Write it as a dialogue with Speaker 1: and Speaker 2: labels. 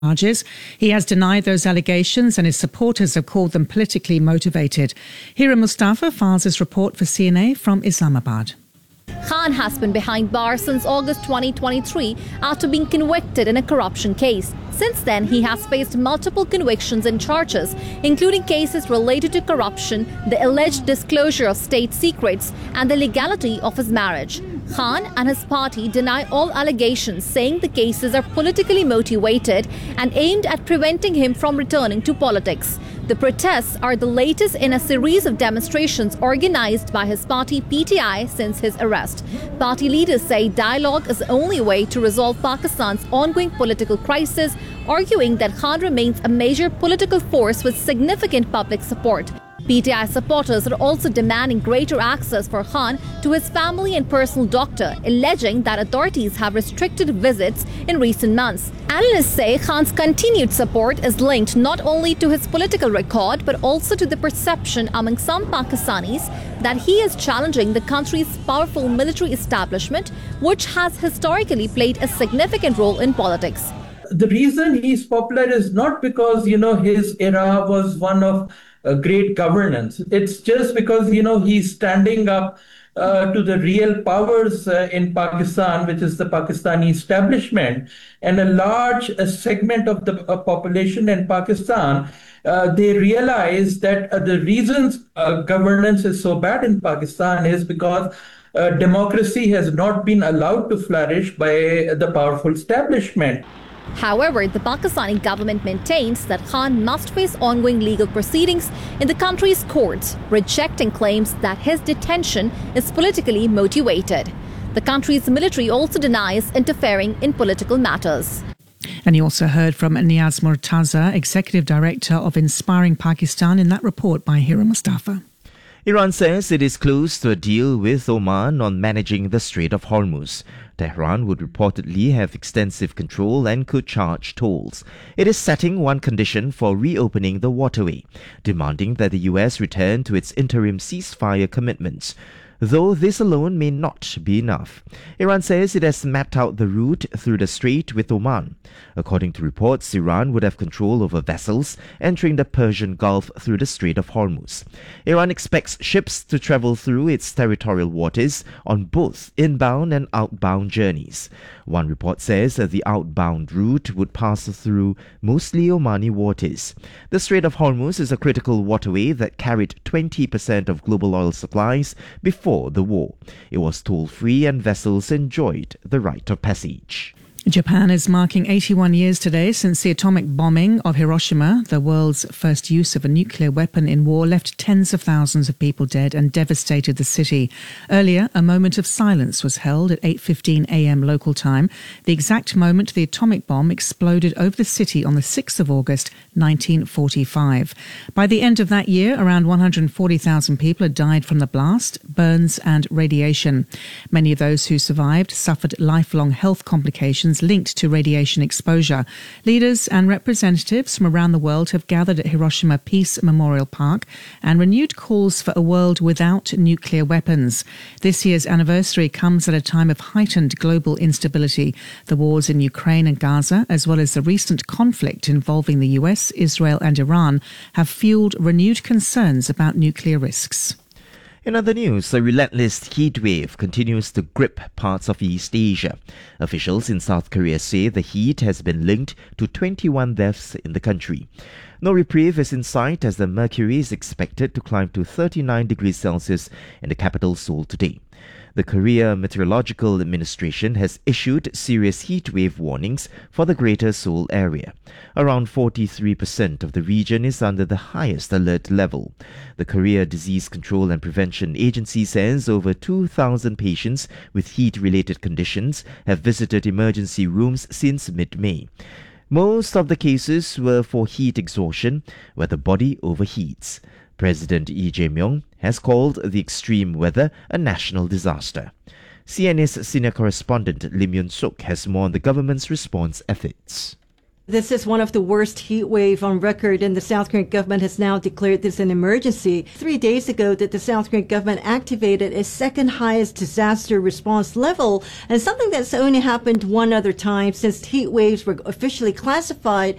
Speaker 1: charges. He has denied those allegations and his supporters have called them politically motivated. Hira Mustafa files his report for CNA from Islamabad.
Speaker 2: Khan has been behind bars since August 2023 after being convicted in a corruption case. Since then, he has faced multiple convictions and charges, including cases related to corruption, the alleged disclosure of state secrets, and the legality of his marriage. Khan and his party deny all allegations, saying the cases are politically motivated and aimed at preventing him from returning to politics. The protests are the latest in a series of demonstrations organized by his party PTI since his arrest. Party leaders say dialogue is the only way to resolve Pakistan's ongoing political crisis, arguing that Khan remains a major political force with significant public support. PTI supporters are also demanding greater access for Khan to his family and personal doctor, alleging that authorities have restricted visits in recent months. Analysts say Khan's continued support is linked not only to his political record but also to the perception among some Pakistanis that he is challenging the country's powerful military establishment, which has historically played a significant role in politics.
Speaker 3: The reason he's popular is not because, his era was one of great governance. It's just because, he's standing up to the real powers in Pakistan, which is the Pakistani establishment. And a large segment of the population in Pakistan, they realize that the reasons governance is so bad in Pakistan is because democracy has not been allowed to flourish by the powerful establishment.
Speaker 2: However, the Pakistani government maintains that Khan must face ongoing legal proceedings in the country's courts, rejecting claims that his detention is politically motivated. The country's military also denies interfering in political matters.
Speaker 1: And you also heard from Niaz Murtaza, Executive Director of Inspiring Pakistan, in that report by Hira Mustafa.
Speaker 4: Iran says it is close to a deal with Oman on managing the Strait of Hormuz. Tehran would reportedly have extensive control and could charge tolls. It is setting one condition for reopening the waterway, demanding that the US return to its interim ceasefire commitments. Though this alone may not be enough. Iran says it has mapped out the route through the strait with Oman. According to reports, Iran would have control over vessels entering the Persian Gulf through the Strait of Hormuz. Iran expects ships to travel through its territorial waters on both inbound and outbound journeys. One report says that the outbound route would pass through mostly Omani waters. The Strait of Hormuz is a critical waterway that carried 20% of global oil supplies before the war. It was toll-free and vessels enjoyed the right of passage.
Speaker 1: Japan is marking 81 years today since the atomic bombing of Hiroshima. The world's first use of a nuclear weapon in war left tens of thousands of people dead and devastated the city. Earlier, a moment of silence was held at 8:15 a.m. local time, the exact moment the atomic bomb exploded over the city on the 6th of August, 1945. By the end of that year, around 140,000 people had died from the blast, burns and radiation. Many of those who survived suffered lifelong health complications linked to radiation exposure. Leaders and representatives from around the world have gathered at Hiroshima Peace Memorial Park and renewed calls for a world without nuclear weapons. This year's anniversary comes at a time of heightened global instability. The wars in Ukraine and Gaza, as well as the recent conflict involving the US, Israel and Iran, have fueled renewed concerns about nuclear risks.
Speaker 4: In other news, a relentless heat wave continues to grip parts of East Asia. Officials in South Korea say the heat has been linked to 21 deaths in the country. No reprieve is in sight as the mercury is expected to climb to 39 degrees Celsius in the capital Seoul today. The Korea Meteorological Administration has issued serious heat wave warnings for the Greater Seoul area. Around 43% of the region is under the highest alert level. The Korea Disease Control and Prevention Agency says over 2,000 patients with heat-related conditions have visited emergency rooms since mid-May. Most of the cases were for heat exhaustion, where the body overheats. President Lee Jae-myung has called the extreme weather a national disaster. CNA's senior correspondent Lim Yun-suk has more on the government's response efforts.
Speaker 5: This is one of the worst heat wave on record, and the South Korean government has now declared this an emergency. 3 days ago, that the South Korean government activated its second highest disaster response level, and something that's only happened one other time since heat waves were officially classified